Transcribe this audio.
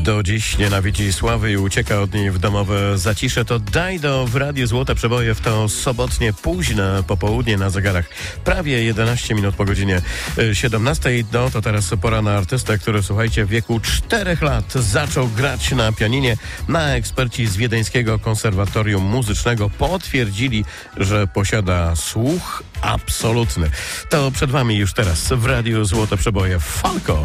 do dziś nienawidzi sławy i ucieka od niej w domowe zacisze, to Dido w Radiu Złote Przeboje w to sobotnie późne popołudnie na zegarach. Prawie 11 minut po godzinie 17. No to teraz pora na artystę, który, słuchajcie, w wieku 4 lat zaczął grać na pianinie. Eksperci z Wiedeńskiego Konserwatorium Muzycznego potwierdzili, że posiada słuch absolutny. To przed wami już teraz w Radiu Złote Przeboje Falco.